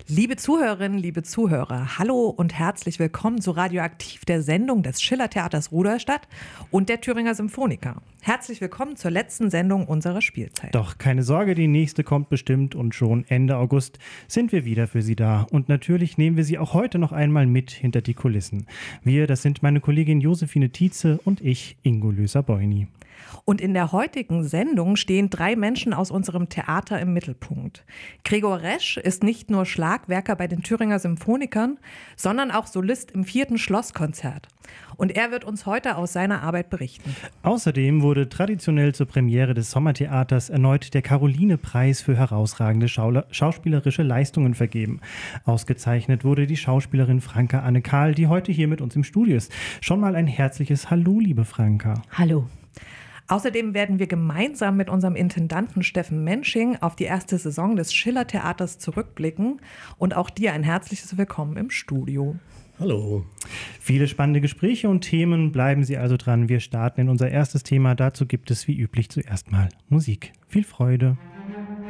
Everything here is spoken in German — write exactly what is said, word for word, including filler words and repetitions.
Liebe Zuhörerinnen, liebe Zuhörer, hallo und herzlich willkommen zu Radioaktiv, der Sendung des Schillertheaters Rudolstadt und der Thüringer Symphoniker. Herzlich willkommen zur letzten Sendung unserer Spielzeit. Doch keine Sorge, die nächste kommt bestimmt und schon Ende August sind wir wieder für Sie da. Und natürlich nehmen wir Sie auch heute noch einmal mit hinter die Kulissen. Wir, das sind meine Kollegin Josephine Tietze und ich, Ingo Löser-Beuni. Und in der heutigen Sendung stehen drei Menschen aus unserem Theater im Mittelpunkt. Gregor Resch ist nicht nur Schlagwerker bei den Thüringer Symphonikern, sondern auch Solist im vierten Schlosskonzert. Und er wird uns heute aus seiner Arbeit berichten. Außerdem wurde traditionell zur Premiere des Sommertheaters erneut der Caroline-Preis für herausragende Schaula- schauspielerische Leistungen vergeben. Ausgezeichnet wurde die Schauspielerin Franka Anne Kahl, die heute hier mit uns im Studio ist. Schon mal ein herzliches Hallo, liebe Franka. Hallo. Außerdem werden wir gemeinsam mit unserem Intendanten Steffen Mensching auf die erste Saison des Schillertheaters zurückblicken und auch dir ein herzliches Willkommen im Studio. Hallo. Viele spannende Gespräche und Themen, bleiben Sie also dran. Wir starten in unser erstes Thema. Dazu gibt es wie üblich zuerst mal Musik. Viel Freude.